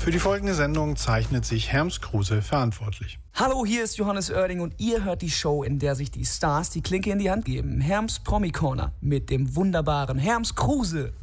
Für die folgende Sendung zeichnet sich Herms Kruse verantwortlich. Hallo, hier ist Johannes Oerding und ihr hört die Show, in der sich die Stars die Klinke in die Hand geben. Herms Promi Corner mit dem wunderbaren Herms Kruse.